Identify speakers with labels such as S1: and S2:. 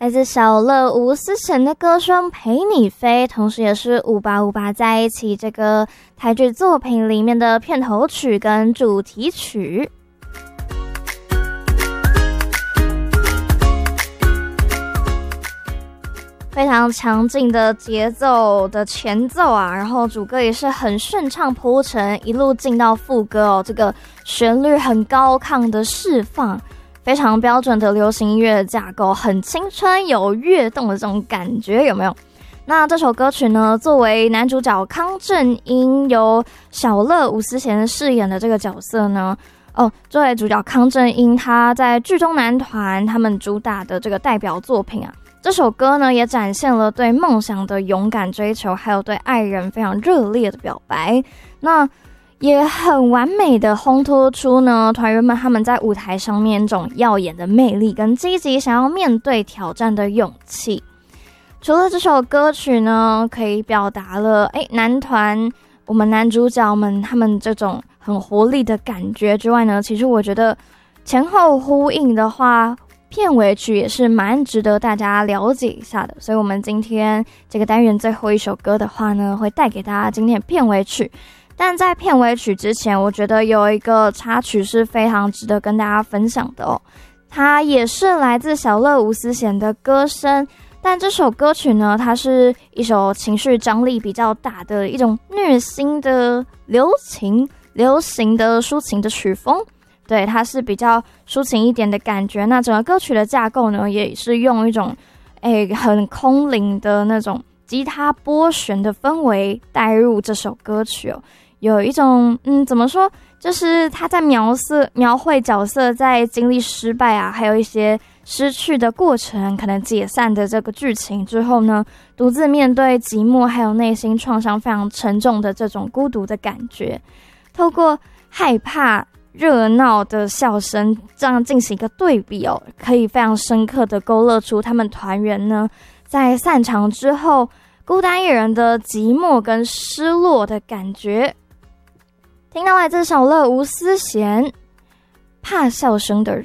S1: 来自小乐吴思贤的歌声《陪你飞》，同时也是5858在一起这个台剧作品里面的片头曲跟主题曲。非常强劲的节奏的前奏啊，然后主歌也是很顺畅铺陈，一路进到副歌哦，这个旋律很高亢的释放，非常标准的流行音乐架构，很青春有跃动的这种感觉，有没有？那这首歌曲呢，作为男主角康正英由小乐吴思贤饰演的这个角色呢，作为主角康正英，他在剧中男团他们主打的这个代表作品啊。这首歌呢，也展现了对梦想的勇敢追求，还有对爱人非常热烈的表白。那也很完美的烘托出呢团员们他们在舞台上面这种耀眼的魅力跟积极想要面对挑战的勇气。除了这首歌曲呢，可以表达了男团我们男主角们他们这种很活力的感觉之外呢，其实我觉得前后呼应的话，片尾曲也是蛮值得大家了解一下的，所以我们今天这个单元最后一首歌的话呢，会带给大家今天的片尾曲。但在片尾曲之前，我觉得有一个插曲是非常值得跟大家分享的哦，它也是来自小乐吴思贤的歌声，但这首歌曲呢，它是一首情绪张力比较大的一种虐心的流行的抒情的曲风。对，它是比较抒情一点的感觉。那整个歌曲的架构呢，也是用一种很空灵的那种吉他拨弦的氛围带入这首歌曲哦，有一种怎么说，就是他在描绘角色在经历失败啊，还有一些失去的过程，可能解散的这个剧情之后呢，独自面对寂寞还有内心创伤非常沉重的这种孤独的感觉，透过害怕热闹的笑声这样进行一个对比哦，可以非常深刻的勾勒出他们团员呢在散场之后孤单一人的寂寞跟失落的感觉。听到来自小乐吴思贤怕笑声的人。